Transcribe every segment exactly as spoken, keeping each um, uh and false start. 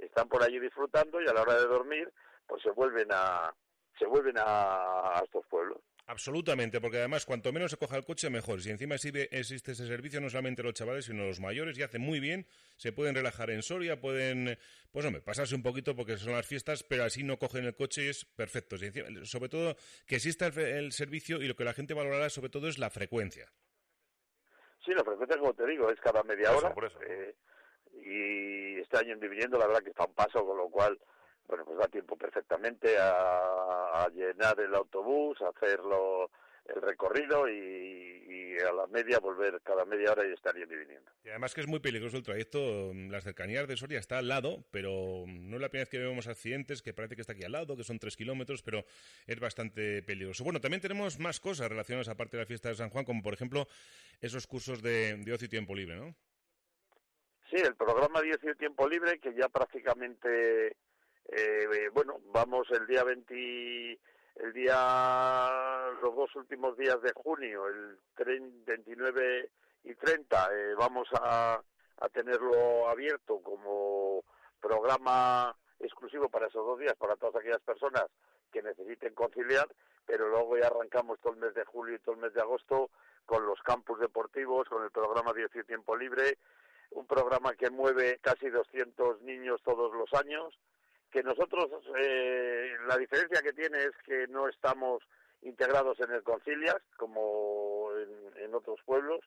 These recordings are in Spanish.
están por allí disfrutando y a la hora de dormir pues se vuelven a se vuelven a, a estos pueblos. Absolutamente, porque además cuanto menos se coja el coche mejor. Si encima existe ese servicio, no solamente los chavales sino los mayores, y hace muy bien, se pueden relajar en Soria, pueden, pues hombre, pasarse un poquito porque son las fiestas, pero así no cogen el coche y es perfecto. Sobre todo que exista el, el servicio, y lo que la gente valorará sobre todo es la frecuencia. Sí, la frecuencia, como te digo, es cada media por eso, hora. Por eso. Eh, y este año en Dividiendo, la verdad que está a un paso, con lo cual, bueno, pues da tiempo perfectamente a, a llenar el autobús, a hacerlo el recorrido y, y a la media volver cada media hora y estar yendo y viniendo. Y además que es muy peligroso el trayecto. Las cercanías de Soria está al lado, pero no es la primera vez que vemos accidentes, que parece que está aquí al lado, que son tres kilómetros, pero es bastante peligroso. Bueno, también tenemos más cosas relacionadas aparte de la fiesta de San Juan, como por ejemplo esos cursos de, de ocio y tiempo libre, ¿no? Sí, el programa de ocio y tiempo libre, que ya prácticamente, eh, bueno, vamos el día veinte, el día, los dos últimos días de junio, el veintinueve y treinta, eh, vamos a, a tenerlo abierto como programa exclusivo para esos dos días, para todas aquellas personas que necesiten conciliar, pero luego ya arrancamos todo el mes de julio y todo el mes de agosto con los campus deportivos, con el programa de ocio y tiempo libre, un programa que mueve casi doscientos niños todos los años, que nosotros, eh, la diferencia que tiene es que no estamos integrados en el Concilias, como en, en otros pueblos.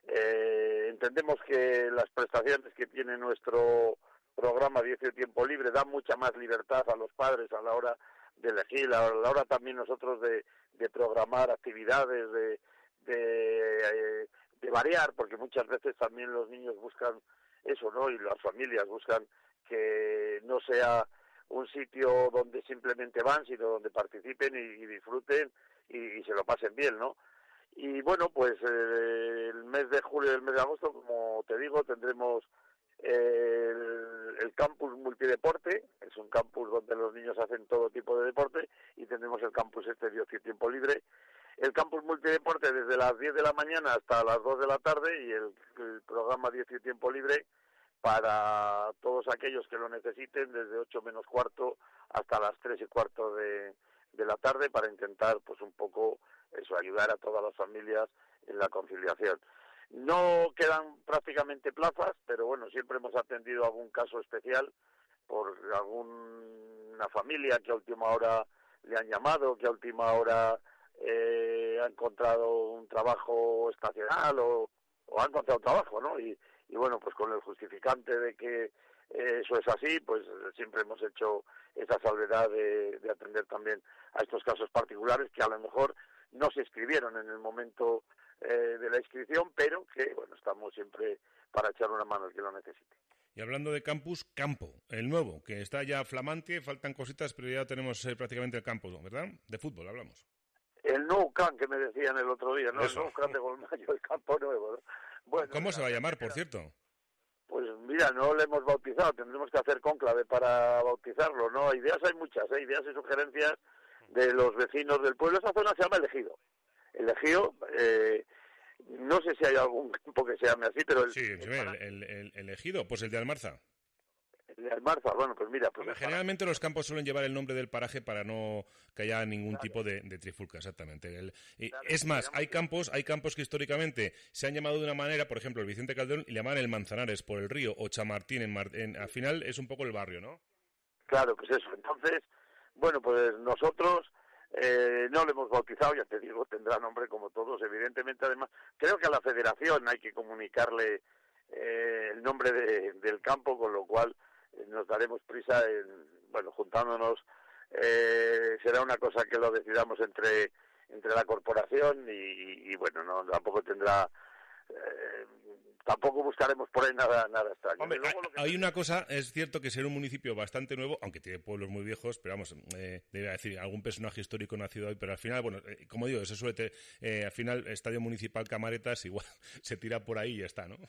Eh, entendemos que las prestaciones que tiene nuestro programa de ocio y tiempo libre dan mucha más libertad a los padres a la hora de elegir, a la hora también nosotros de, de programar actividades, de... de eh, de variar, porque muchas veces también los niños buscan eso, ¿no? Y las familias buscan que no sea un sitio donde simplemente van, sino donde participen y, y disfruten y, y se lo pasen bien, ¿no? Y bueno, pues eh, el mes de julio y el mes de agosto, como te digo, tendremos eh, el, el campus multideporte, es un campus donde los niños hacen todo tipo de deporte, y tendremos el campus este de ocio y tiempo libre. El campus multideporte desde las diez de la mañana hasta las dos de la tarde, y el, el programa de ocio y tiempo libre para todos aquellos que lo necesiten desde ocho menos cuarto hasta las tres y cuarto de, de la tarde, para intentar pues un poco eso, ayudar a todas las familias en la conciliación. No quedan prácticamente plazas, pero bueno, siempre hemos atendido algún caso especial por alguna familia que a última hora le han llamado, que a última hora Eh, ha encontrado un trabajo estacional o, o ha encontrado trabajo, ¿no? Y, y bueno, pues con el justificante de que eh, eso es así, pues siempre hemos hecho esa salvedad de, de atender también a estos casos particulares que a lo mejor no se inscribieron en el momento eh, de la inscripción, pero que, bueno, estamos siempre para echar una mano al que lo necesite. Y hablando de campus, campo, el nuevo, que está ya flamante, faltan cositas, pero ya tenemos eh, prácticamente el campo, ¿verdad? De fútbol hablamos. El Nou Camp que me decían el otro día, ¿no? Eso. El Nou Camp de Golmayo, el campo nuevo, ¿no? Bueno, ¿cómo se va a llamar, por cierto? Pues mira, no lo hemos bautizado, tendremos que hacer cónclave para bautizarlo, ¿no? Ideas hay muchas, ¿eh? Ideas y sugerencias de los vecinos del pueblo. Esa zona se llama El Ejido. El Ejido, eh, no sé si hay algún campo que se llame así, pero... El, sí, el, el, el, el Ejido, pues el de Almarza. El de Almarza, bueno, pues mira... Pues Hombre, generalmente los campos suelen llevar el nombre del paraje para no que haya ningún claro. tipo de, de trifulca, exactamente. El, y, claro, es más, hay campos hay campos que históricamente se han llamado de una manera, por ejemplo, el Vicente Calderón, y le llaman el Manzanares por el río, o Chamartín, en, Mar, en, al final es un poco el barrio, ¿no? Claro, pues eso. Entonces, bueno, pues nosotros eh, no lo hemos bautizado, ya te digo, tendrá nombre como todos, evidentemente. Además, creo que a la federación hay que comunicarle eh, el nombre de, del campo, con lo cual nos daremos prisa en, bueno, juntándonos, eh, será una cosa que lo decidamos entre entre la corporación y, y, y bueno, no tampoco tendrá, eh, tampoco buscaremos por ahí nada nada extraño. Hombre, hay, que... hay una cosa, es cierto que ser un municipio bastante nuevo, aunque tiene pueblos muy viejos, pero vamos, eh, debe decir, algún personaje histórico nacido hoy, pero al final, bueno, eh, como digo, se suele, te, eh, al final, Estadio Municipal Camaretas, igual se tira por ahí y ya está, ¿no?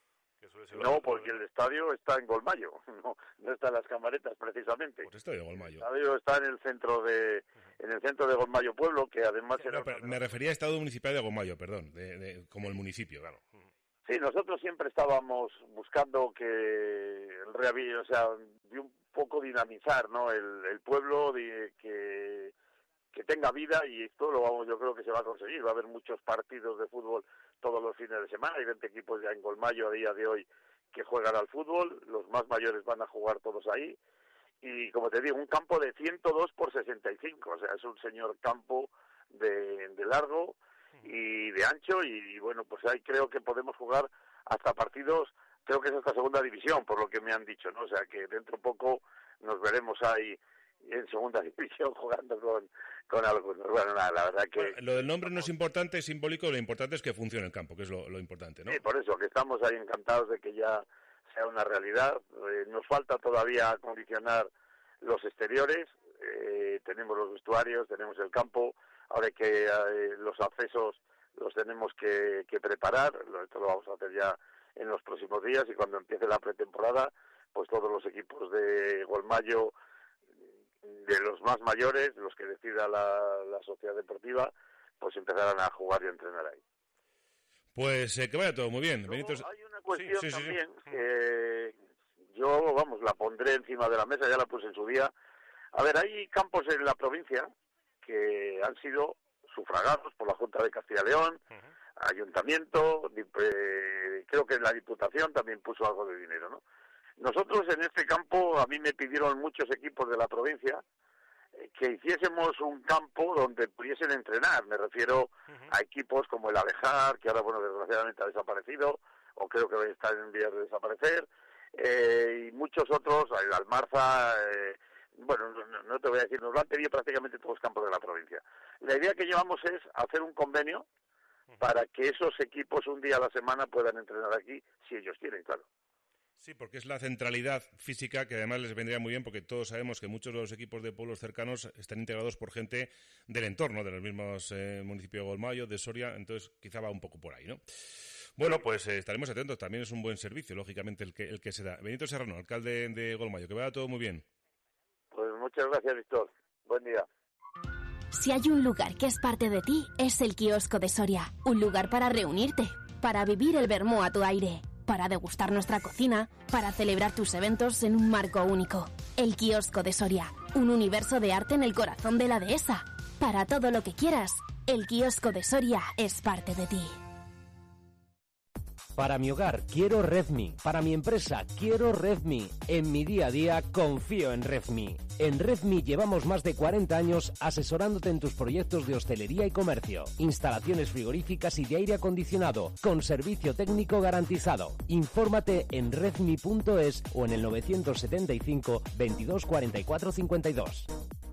No, porque el estadio está en Golmayo, no, no está en las Camaretas precisamente. Pues estoy de Golmayo. El estadio está en el centro de, en el centro de Golmayo Pueblo, que además sí, era no, pero me refería a Estado Municipal de Golmayo, perdón, de, de, como el municipio, claro. Sí, nosotros siempre estábamos buscando que el rehabil, o sea, de un poco dinamizar, ¿no? El, el pueblo, de, que, que tenga vida, y esto lo vamos, yo creo que se va a conseguir. Va a haber muchos partidos de fútbol todos los fines de semana. Hay veinte equipos ya en Golmayo a día de hoy que juegan al fútbol. Los más mayores van a jugar todos ahí. Y como te digo, un campo de ciento dos por sesenta y cinco, o sea, es un señor campo de, de largo y de ancho, y, y bueno, pues ahí creo que podemos jugar hasta partidos, creo que es hasta segunda división, por lo que me han dicho, ¿no? O sea, que dentro poco nos veremos ahí en segunda división jugando con, con algunos. Bueno, nada, la verdad que... Bueno, lo del nombre no es importante, es simbólico, lo importante es que funcione el campo, que es lo, lo importante, ¿no? Sí, por eso, que estamos ahí encantados de que ya sea una realidad. Eh, nos falta todavía acondicionar los exteriores, eh, tenemos los vestuarios, tenemos el campo, ahora hay que eh, los accesos los tenemos que, que preparar, esto lo vamos a hacer ya en los próximos días, y cuando empiece la pretemporada, pues todos los equipos de Golmayo, de los más mayores, los que decida la, la sociedad deportiva, pues empezarán a jugar y a entrenar ahí. Pues eh, que vaya todo muy bien. Luego, Benito... hay una cuestión sí, sí, también sí. que yo, vamos, la pondré encima de la mesa, ya la puse en su día. A ver, hay campos en la provincia que han sido sufragados por la Junta de Castilla y León, uh-huh. Ayuntamiento, eh, creo que la Diputación también puso algo de dinero, ¿no? Nosotros en este campo, a mí me pidieron muchos equipos de la provincia que hiciésemos un campo donde pudiesen entrenar. Me refiero uh-huh. a equipos como el Abejar, que ahora, bueno, desgraciadamente ha desaparecido, o creo que está en vías de desaparecer, eh, y muchos otros, el Almarza, eh, bueno, no, no te voy a decir, nos lo han pedido prácticamente todos los campos de la provincia. La idea que llevamos es hacer un convenio uh-huh. para que esos equipos un día a la semana puedan entrenar aquí, si ellos quieren, claro. Sí, porque es la centralidad física que además les vendría muy bien, porque todos sabemos que muchos de los equipos de pueblos cercanos están integrados por gente del entorno, de los mismos eh, municipios de Golmayo, de Soria, entonces quizá va un poco por ahí, ¿no? Bueno, pues eh, estaremos atentos, también es un buen servicio, lógicamente, el que el que se da. Benito Serrano, alcalde de Golmayo, que vaya todo muy bien. Pues muchas gracias, Víctor. Buen día. Si hay un lugar que es parte de ti, es el Quiosco de Soria, un lugar para reunirte, para vivir el vermú a tu aire, para degustar nuestra cocina, para celebrar tus eventos en un marco único. El Quiosco de Soria, un universo de arte en el corazón de la dehesa. Para todo lo que quieras, el Quiosco de Soria es parte de ti. Para mi hogar quiero RedMe, para mi empresa quiero RedMe, en mi día a día confío en RedMe. En RedMe llevamos más de cuarenta años asesorándote en tus proyectos de hostelería y comercio, instalaciones frigoríficas y de aire acondicionado, con servicio técnico garantizado. Infórmate en redme punto es o en el novecientos setenta y cinco veintidós cuarenta y cuatro cincuenta y dos.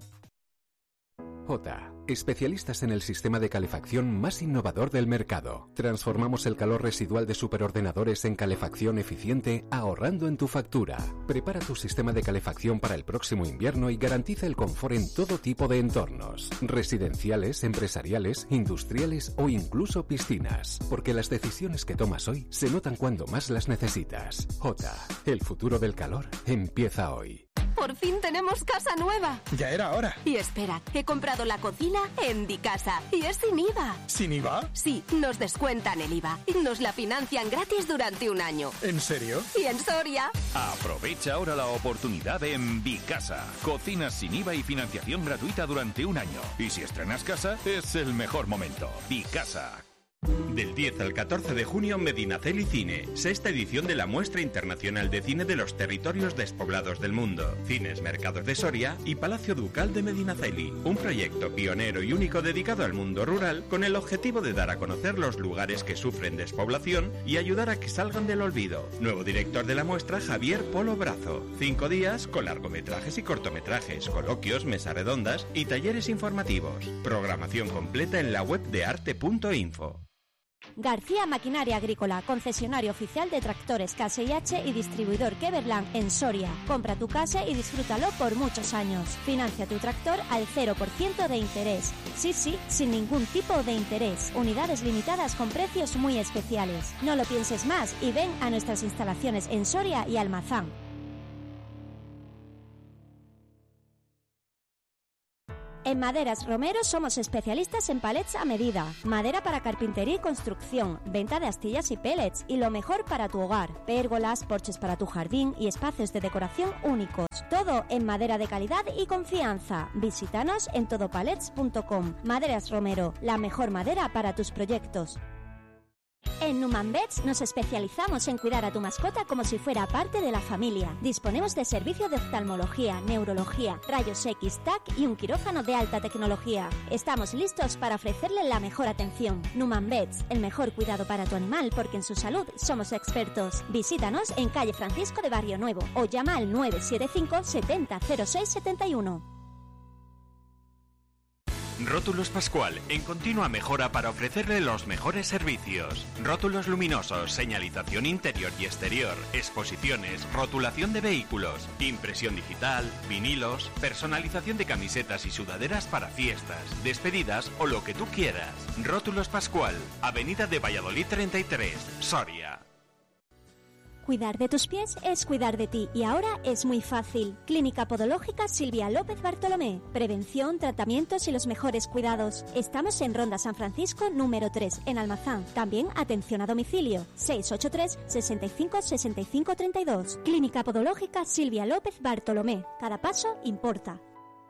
OTA, especialistas en el sistema de calefacción más innovador del mercado. Transformamos el calor residual de superordenadores en calefacción eficiente, ahorrando en tu factura. Prepara tu sistema de calefacción para el próximo invierno y garantiza el confort en todo tipo de entornos. Residenciales, empresariales, industriales o incluso piscinas. Porque las decisiones que tomas hoy se notan cuando más las necesitas. OTA, el futuro del calor empieza hoy. ¡Por fin tenemos casa nueva! Ya era hora. Y espera, he comprado la cocina en Dicasa y es sin I V A. ¿Sin I V A? Sí, nos descuentan el I V A y nos la financian gratis durante un año. ¿En serio? ¿Y en Soria? Aprovecha ahora la oportunidad en Bicasa. Cocinas sin I V A y financiación gratuita durante un año. Y si estrenas casa, es el mejor momento. Bicasa. Del diez al catorce de junio, Medinaceli Cine, sexta edición de la Muestra Internacional de Cine de los Territorios Despoblados del Mundo, Cines Mercados de Soria y Palacio Ducal de Medinaceli, un proyecto pionero y único dedicado al mundo rural con el objetivo de dar a conocer los lugares que sufren despoblación y ayudar a que salgan del olvido. Nuevo director de la muestra, Javier Polo Brazo. Cinco días con largometrajes y cortometrajes, coloquios, mesas redondas y talleres informativos. Programación completa en la web de arte punto info. García Maquinaria Agrícola, concesionario oficial de tractores K S H y distribuidor Keverland en Soria. Compra tu K S y disfrútalo por muchos años. Financia tu tractor al cero por ciento de interés. Sí, sí, sin ningún tipo de interés. Unidades limitadas con precios muy especiales. No lo pienses más y ven a nuestras instalaciones en Soria y Almazán. En Maderas Romero somos especialistas en palets a medida, madera para carpintería y construcción, venta de astillas y pellets y lo mejor para tu hogar, pérgolas, porches para tu jardín y espacios de decoración únicos. Todo en madera de calidad y confianza. Visítanos en todopalets punto com. Maderas Romero, la mejor madera para tus proyectos. En Numan Vets nos especializamos en cuidar a tu mascota como si fuera parte de la familia. Disponemos de servicio de oftalmología, neurología, rayos X, T A C y un quirófano de alta tecnología. Estamos listos para ofrecerle la mejor atención. Numan Vets, el mejor cuidado para tu animal porque en su salud somos expertos. Visítanos en calle Francisco de Barrio Nuevo o llama al nueve siete cinco setenta cero seis setenta y uno. Rótulos Pascual, en continua mejora para ofrecerle los mejores servicios. Rótulos luminosos, señalización interior y exterior, exposiciones, rotulación de vehículos, impresión digital, vinilos, personalización de camisetas y sudaderas para fiestas, despedidas o lo que tú quieras. Rótulos Pascual, Avenida de Valladolid treinta y tres, Soria. Cuidar de tus pies es cuidar de ti y ahora es muy fácil. Clínica Podológica Silvia López Bartolomé. Prevención, tratamientos y los mejores cuidados. Estamos en Ronda San Francisco número tres, en Almazán. También atención a domicilio. seis ocho tres, sesenta y cinco, sesenta y cinco, treinta y dos. Clínica Podológica Silvia López Bartolomé. Cada paso importa.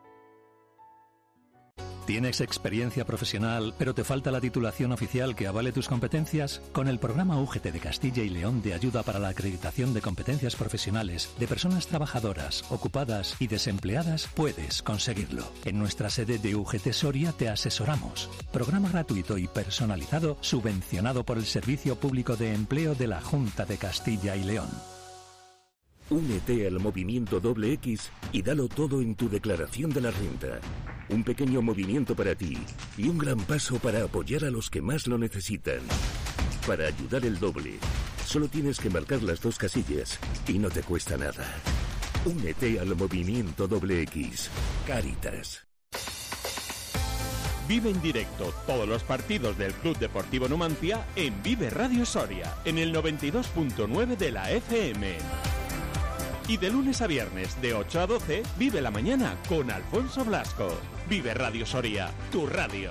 ¿Tienes experiencia profesional, pero te falta la titulación oficial que avale tus competencias? Con el programa U G T de Castilla y León de ayuda para la acreditación de competencias profesionales de personas trabajadoras, ocupadas y desempleadas, puedes conseguirlo. En nuestra sede de U G T Soria te asesoramos. Programa gratuito y personalizado subvencionado por el Servicio Público de Empleo de la Junta de Castilla y León. Únete al movimiento doble X y dalo todo en tu declaración de la renta. Un pequeño movimiento para ti y un gran paso para apoyar a los que más lo necesitan. Para ayudar el doble, solo tienes que marcar las dos casillas y no te cuesta nada. Únete al movimiento doble X. Cáritas. Vive en directo todos los partidos del Club Deportivo Numancia en Vive Radio Soria, en el noventa y dos punto nueve de la F M. Y de lunes a viernes, de ocho a doce, vive la mañana con Alfonso Blasco. Vive Radio Soria, tu radio.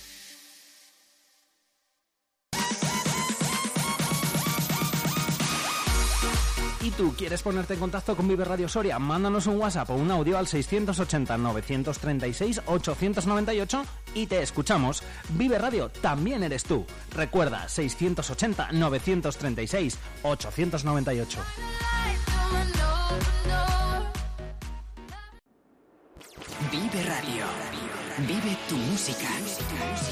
¿Y tú quieres ponerte en contacto con Vive Radio Soria? Mándanos un WhatsApp o un audio al seiscientos ochenta, novecientos treinta y seis, ochocientos noventa y ocho y te escuchamos. Vive Radio también eres tú. Recuerda, seiscientos ochenta, novecientos treinta y seis, ochocientos noventa y ocho. Vive Radio. Vive tu música.